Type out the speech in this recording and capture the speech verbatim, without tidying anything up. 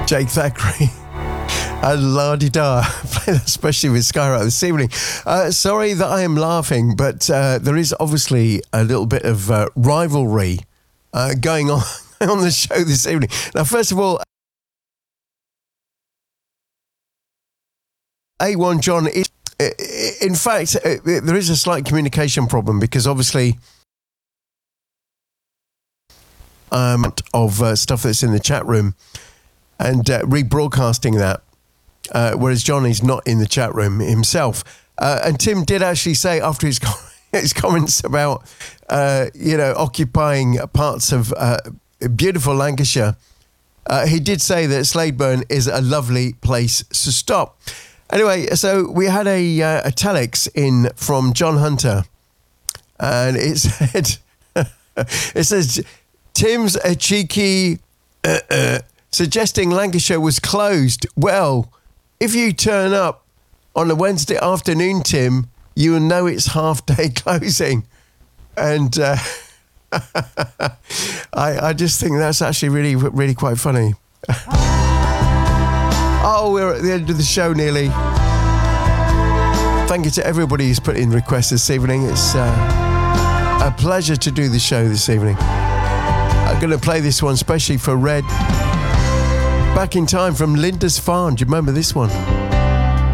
Jake Thackeray and La-di-da, played especially with Skyrock this evening. Uh, sorry that I am laughing, but uh, there is obviously a little bit of uh, rivalry uh, going on on the show this evening. Now, first of all, A one John is, in fact, there is a slight communication problem because obviously um, of uh, stuff that's in the chat room and uh, rebroadcasting that, uh, whereas John is not in the chat room himself. Uh, and Tim did actually say after his his comments about uh, you know occupying parts of uh, beautiful Lancashire, uh, he did say that Sladeburne is a lovely place to stop. Anyway, so we had a, uh, a telex in from John Hunter, and it said, it says, Tim's a cheeky, uh, uh, suggesting Lancashire was closed. Well, if you turn up on a Wednesday afternoon, Tim, you will know it's half-day closing. And uh, I, I just think that's actually really, really quite funny. Oh, we're at the end of the show nearly. Thank you to everybody who's put in requests this evening. It's uh, a pleasure to do the show this evening. I'm going to play this one especially for Red. Back in Time from Linda's Farm. Do you remember this one?